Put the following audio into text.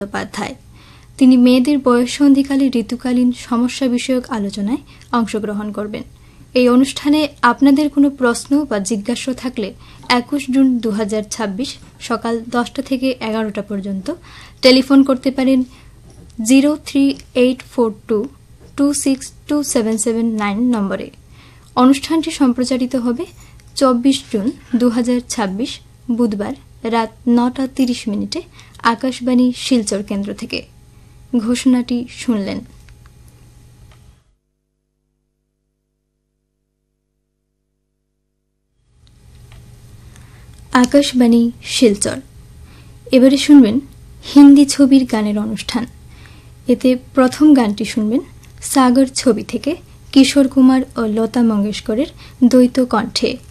বন্দ্যোপাধ্যায়। তিনি মেয়েদের বয়ঃসন্ধিকালে ঋতুকালীন সমস্যা বিষয়ক আলোচনায় অংশগ্রহণ করবেন। এই অনুষ্ঠানে আপনাদের কোনো প্রশ্ন বা জিজ্ঞাসা থাকলে 21 জুন 2026 সকাল 10টা থেকে 11টা পর্যন্ত টেলিফোন করতে পারেন 03842262779 নম্বরে। অনুষ্ঠানটি সম্প্রচারিত হবে 24 জুন 2026 বুধবার রাত 9:30 আকাশবাণী শিলচর কেন্দ্র থেকে। ঘোষণাটি শুনলেন। আকাশবাণী শিলচর। এবারে শুনবেন হিন্দি ছবির গানের অনুষ্ঠান। এতে প্রথম গানটি শুনবেন সাগর ছবি থেকে কিশোর কুমার ও লতা মঙ্গেশকরের দ্বৈত কণ্ঠে।